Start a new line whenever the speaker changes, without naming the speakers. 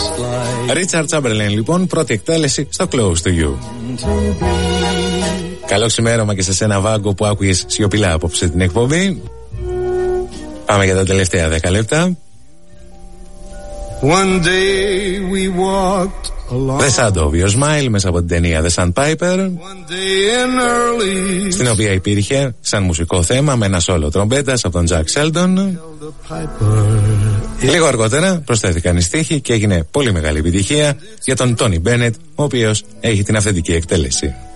Richard Chamberlain λοιπόν, πρώτη εκτέλεση στο Close to You. Καλό ξημέρωμα και σε σένα Βάγκο που άκουγες σιωπηλά απόψε την εκπομπή. Πάμε για τα τελευταία 10 λεπτά.
One day we walked along.
The Shadow of Your Smile μέσα από την ταινία The Sandpiper, στην οποία υπήρχε σαν μουσικό θέμα με ένα σόλο τρομπέτας από τον Jack Sheldon. Λίγο αργότερα προσθέθηκαν οι στίχοι και έγινε πολύ μεγάλη επιτυχία για τον Tony Bennett, ο οποίος έχει την αυθεντική εκτέλεση.